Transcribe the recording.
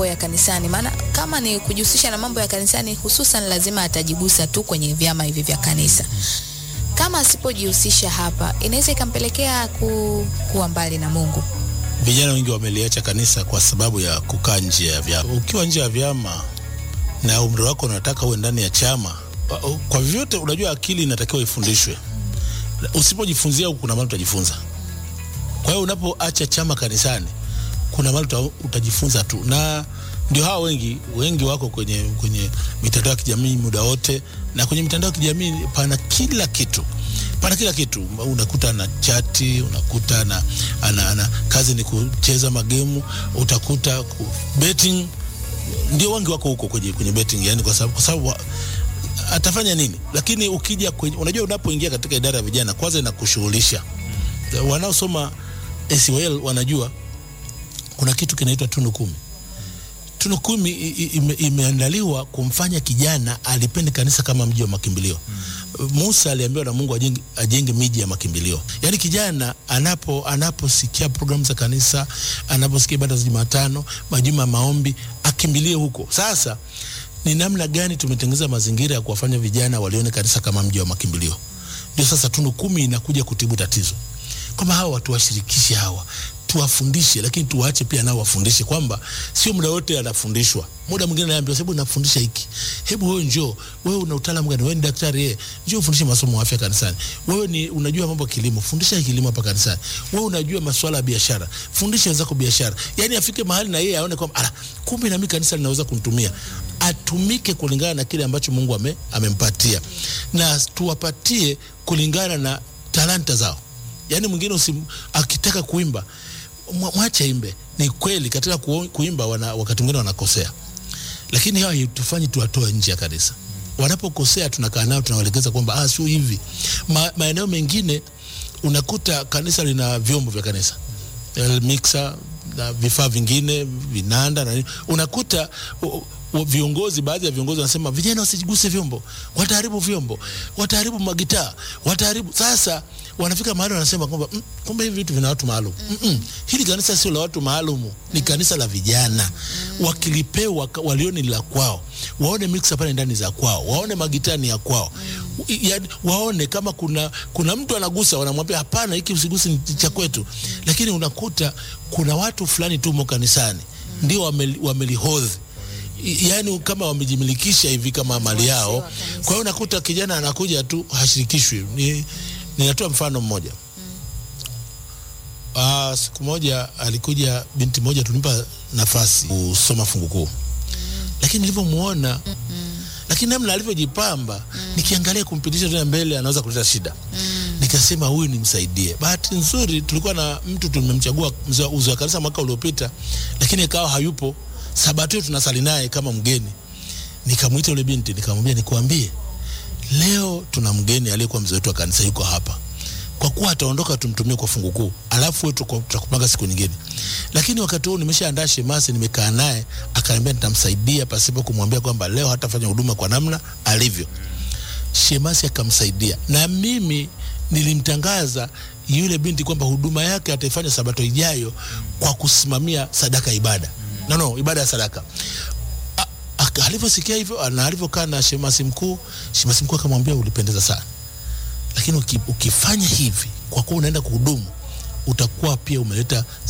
ya kanisani. Maana kama ni kujihusisha na mambo ya kanisani, hususan lazima atajigusa tu kwenye vyama hivi vya kanisa. Kama asipojihusisha hapa, inaweza ikampelekea kuwa mbali na Mungu. Vijana wengi wameliacha kanisa kwa sababu ya kukaa nje ya vyama. Ukiwa nje ya vyama na umri wako unataka uwe ndani ya chama, kwa vyote unajua akili inatakiwa ifundishwe. Usipojifunzia huko kuna mahali utajifunza. Kwa hiyo unapoacha chama kanisani, kuna mahali utajifunza tu. Na ndio hao wengi wako kwenye mitandao ya kijamii muda wote, na kwenye mitandao ya kijamii pana kila kitu. Unakuta na chati, unakuta na kazi ni kucheza magemu, utakuta betting. Ndio wengi wako huko kwenye betting, yani kwa sababu atafanya nini? Lakini ukija unajua unapoingia katika idara ya vijana, kwanza inakushughulisha. Wanaosoma SWL wanajua kuna kitu kinaitwa Tunu 10. Tunu 10 imeandaliwa kumfanya kijana alipende kanisa kama mji wa makimbilio. Musa aliambiwa na Mungu ajenge miji ya makimbilio. Yaani kijana anaposikia programu za kanisa, anaposikia ibada za Jumatano, majuma maombi, akimbilie huko. Sasa ni namna gani tumetengeneza mazingira ya kuwafanya vijana walione kanisa kama mji wa makimbilio? Ndio sasa Tunu 10 inakuja kutibu tatizo. Kama hawa watu washirikishe, tuwafundishe, lakini tuwaache pia nao wafundishe, kwamba sio muda wote anafundishwa. Muda mwingine anaambiwa sababu nafundisha hiki. Hebu wewe njoo, wewe una utaalamu gani? Wewe ni daktari, njoo ufundishe masomo ya afya kanisani. Wewe unajua mambo ya kilimo, fundisha kilimo hapa kanisani. Wewe unajua masuala ya biashara, fundisha wenzako biashara. Yaani afike mahali na yeye aone kwamba kumbe na mimi kanisa linaweza kunitumia. Atumike kulingana na kile ambacho Mungu amempatia. Na tuwapatie kulingana na talanta zao. Yaani mwingine akitaka kuimba, mwache imbe. Ni kweli katika kuimba wakati mwingine wanakosea. Lakini hawa tufanye tuwatoe nje ya kanisa. Wanapokosea tunakaa nao, tunawaelekeza kwamba sio hivi. Maeneo mengine unakuta kanisa lina vyombo vya kanisa. Mixer na vifaa vingine, vinanda na unakuta baadhi ya viongozi wanasema vijana wasijiguse vyombo, wataharibu vyombo, wataharibu magitaa, wataharibu. Sasa wanafika mahali wanasema kwamba kumbe hivi vitu vina watu maalum. Hili kanisa sio la watu maalum, ni kanisa la vijana. Wakilipewa walione la kwao, waone mixer pale ndani za kwao, waone magitaa ni ya kwao. Waone kama kuna mtu anagusa, wanamwambia hapana, hiki usiguse, ni cha kwetu. Lakini unakuta kuna watu fulani tu mo kanisani ndio wamelihodhi, yani kama wamejimilikisha hivi kama mali yao. Kwa hiyo unakuta kijana anakuja tu hashirikishwi. Ninatoa mfano mmoja. Siku moja alikuja binti moja, tulimpa nafasi kusoma fungu kuu. Lakini nilipomuona, lakini namna alivyojipamba, nikiangalia kumpitisha tena mbele anaweza kuleta shida. Nikasema huyu nimsaidie. Bahati nzuri tulikuwa na mtu tumemchagua mzee wa kanisa mwaka uliopita, lakini akawa hayupo. Sabato tunasali naye kama mgeni. Nikamuita yule binti, nikamwambia nikwambie, leo tuna mgeni aliyekuwa mzee wetu wa kanisa yuko hapa. Kwa kuwa ataondoka tumtumie kwa fungu kuu, alafu wetu tutakupanga siku nyingine. Lakini wakati huo nimeshaandaa shemasi, nimekaa naye, akaniambia nitamsaidia pasipo kumwambia kwamba leo hatafanya huduma kwa namna alivyo. Shemasi akamsaidia. Na mimi nilimtangaza yule binti kwamba huduma yake ataifanya Sabato ijayo kwa kusimamia sadaka ibada. Ibada ya sadaka. Alivyosikia hivyo na alivyokaa na shemasi mkuu akamwambia ulipendeza sana. Lakini ukifanya hivi, kwa kuwa unaenda kuhudumu, utakuwa pia umeleta